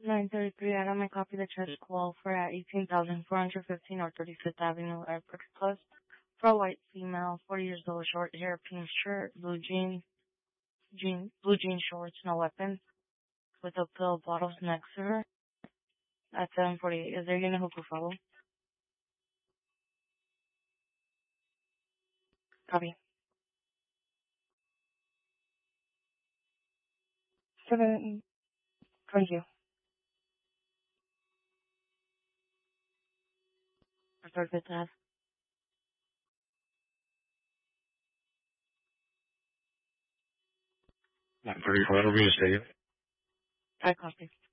933 Adam, I copy the chest call for at 18,415 or 35th Avenue, Airport Plus. For a white female, 40 years old, short hair, pink shirt, blue jean shorts, no weapons, with a pill bottles next to her at 7:48. Is there a unit who could follow? Copy. 7, thank you. Or 35th Ave. 934 will be mistaken. I copy.